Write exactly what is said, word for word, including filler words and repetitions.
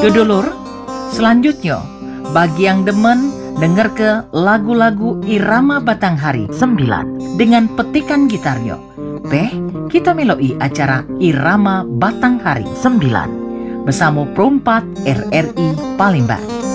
Dulur, selanjutnya bagi yang demen denger ke lagu-lagu irama Batanghari sembilan dengan petikan gitarnya. Beh, kita meloi acara irama Batanghari sembilan bersama Perompat R R I Palembang.